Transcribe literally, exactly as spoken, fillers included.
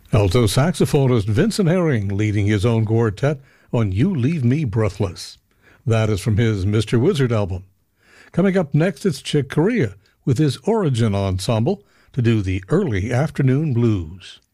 Alto saxophonist Vincent Herring leading his own quartet on You Leave Me Breathless. That is from his Mister Wizard album. Coming up next, it's Chick Corea with his Origin Ensemble to do the Early Afternoon Blues.